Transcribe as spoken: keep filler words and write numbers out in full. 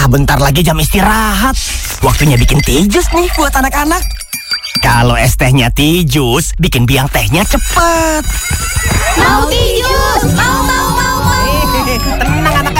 Ah, bentar lagi jam istirahat. Waktunya bikin tijus nih buat anak-anak. Kalau es tehnya tijus, bikin biang tehnya cepet.